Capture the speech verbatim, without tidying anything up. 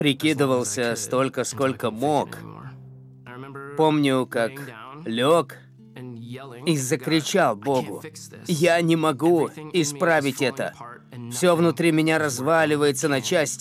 Прикидывался столько, сколько мог. Помню, как лег и закричал Богу: «Я не могу исправить это. Все внутри меня разваливается на части.